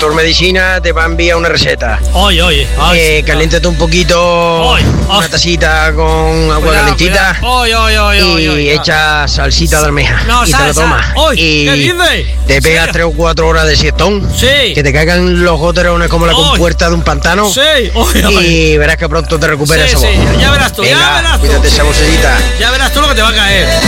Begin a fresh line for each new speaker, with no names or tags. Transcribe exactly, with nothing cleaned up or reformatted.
doctor Medicina te va a enviar una receta.
Oye, oye.
Eh, caliéntate un poquito,
Oye, oye.
una tacita con agua
Cuidado,
calentita.
cuidado. Oye, oye, oye,
y
oye, oye.
echa salsita de almeja.
No,
y te
sal,
lo
sal.
tomas.
Oye,
y
¿qué dices?
te
¿En
pegas
serio?
tres o cuatro horas de siestón.
Sí.
Que te caigan los goterones como la
Oye.
compuerta de un pantano.
Sí, oye, oye.
Y verás que pronto te recuperas
Sí,
esa voz.
sí, ya verás tú, ya
Venga,
verás tú.
cuídate esa bolsillita.
Ya verás tú lo que te va a caer.